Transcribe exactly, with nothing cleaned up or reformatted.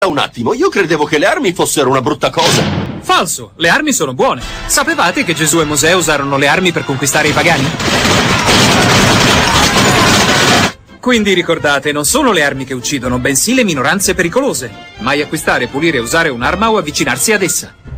Un attimo, io credevo che le armi fossero una brutta cosa. Falso, le armi sono buone. Sapevate che Gesù e Mosè usarono le armi per conquistare i pagani? Quindi ricordate, non sono le armi che uccidono, bensì le minoranze pericolose. Mai acquistare, pulire e usare un'arma o avvicinarsi ad essa.